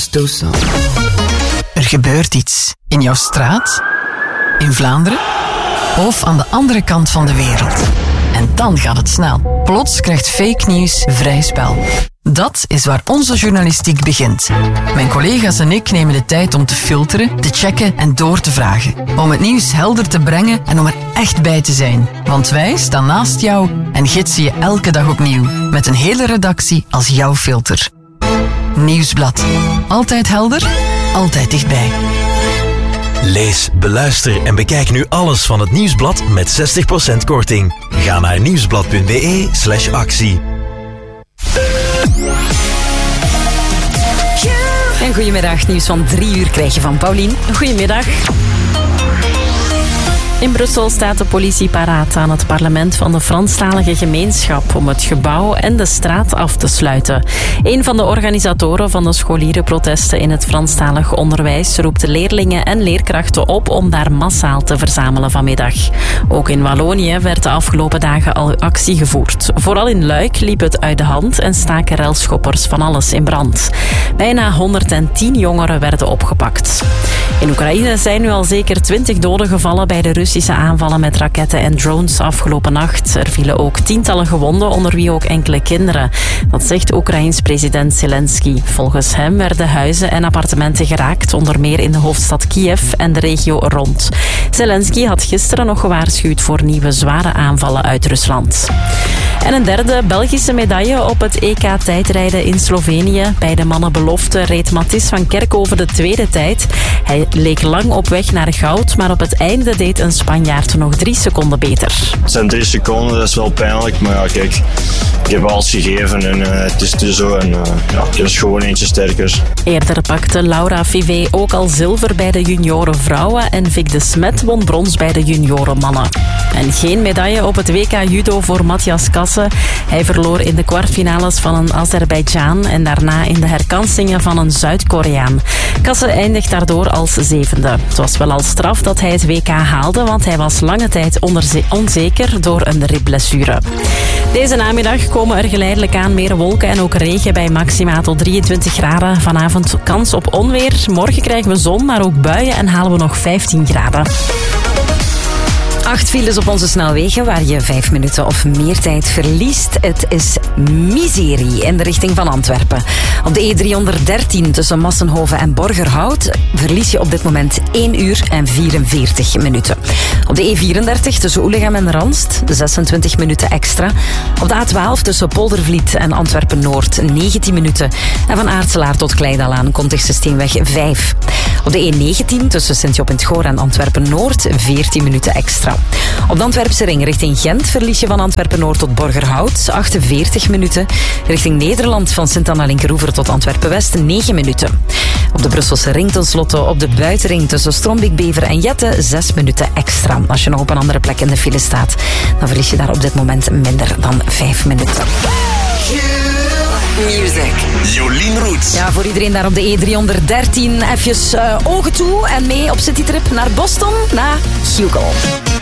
Jos Dosan. Er gebeurt iets. In jouw straat? In Vlaanderen? Of aan de andere kant van de wereld? En dan gaat het snel. Plots krijgt fake nieuws vrij spel. Dat is waar onze journalistiek begint. Mijn collega's en ik nemen de tijd om te filteren, te checken en door te vragen. Om het nieuws helder te brengen en om er echt bij te zijn. Want wij staan naast jou en gidsen je elke dag opnieuw. Met een hele redactie als jouw filter. Nieuwsblad. Altijd helder, altijd dichtbij. Lees, beluister en bekijk nu alles van het Nieuwsblad met 60% korting. Ga naar nieuwsblad.be/actie. En goedemiddag, nieuws van 3 uur krijg je van Paulien. Goedemiddag. In Brussel staat de politie paraat aan het parlement van de Franstalige gemeenschap om het gebouw en de straat af te sluiten. Een van de organisatoren van de scholierenprotesten in het Franstalig onderwijs roept de leerlingen en leerkrachten op om daar massaal te verzamelen vanmiddag. Ook in Wallonië werd de afgelopen dagen al actie gevoerd. Vooral in Luik liep het uit de hand en staken relschoppers van alles in brand. Bijna 110 jongeren werden opgepakt. In Oekraïne zijn nu al zeker 20 doden gevallen bij de Russische aanvallen met raketten en drones afgelopen nacht. Er vielen ook tientallen gewonden, onder wie ook enkele kinderen. Dat zegt Oekraïens president Zelensky. Volgens hem werden huizen en appartementen geraakt, onder meer in de hoofdstad Kiev en de regio rond. Zelensky had gisteren nog gewaarschuwd voor nieuwe zware aanvallen uit Rusland. En een derde Belgische medaille op het EK tijdrijden in Slovenië. Bij de mannenbelofte reed Mathis van Kerkhoven de tweede tijd. Hij leek lang op weg naar goud, maar op het einde deed een Spanjaard nog 3 seconden beter. Het zijn 3 seconden, dat is wel pijnlijk, maar ja, kijk, ik heb alles gegeven en het is dus zo en ik is gewoon eentje sterker. Eerder pakte Laura Vivé ook al zilver bij de junioren vrouwen en Vic de Smet won brons bij de junioren mannen. En geen medaille op het WK judo voor Matthias Kasse. Hij verloor in de kwartfinales van een Azerbeidzjan en daarna in de herkansingen van een Zuid-Koreaan. Kasse eindigt daardoor als 7e. Het was wel al straf dat hij het WK haalde, want hij was lange tijd onzeker door een ribblessure. Deze namiddag komen er geleidelijk aan meer wolken en ook regen bij maxima tot 23 graden. Vanavond kans op onweer. Morgen krijgen we zon, maar ook buien en halen we nog 15 graden. 8 files op onze snelwegen waar je 5 minuten of meer tijd verliest. Het is miserie in de richting van Antwerpen. Op de E313 tussen Massenhoven en Borgerhout verlies je op dit moment 1 uur en 44 minuten. Op de E34 tussen Oelegem en Ranst 26 minuten extra. Op de A12 tussen Poldervliet en Antwerpen-Noord 19 minuten. En van Aartselaar tot Kleidalaan Contigse Steenweg 5. Op de E19 tussen Sint-Job in het Goor en Antwerpen-Noord 14 minuten extra. Op de Antwerpse ring richting Gent verlies je van Antwerpen-Noord tot Borgerhout 48 minuten. Richting Nederland van Sint-Anna-Linkeroever tot Antwerpen-West 9 minuten. Op de Brusselse ring tenslotte op de buitenring tussen Strombeek-Bever en Jette 6 minuten extra. Als je nog op een andere plek in de file staat, dan verlies je daar op dit moment minder dan 5 minuten. Music. Jolien Roets. Ja, voor iedereen daar op de E313 even ogen toe en mee op citytrip naar Boston, naar Hugo.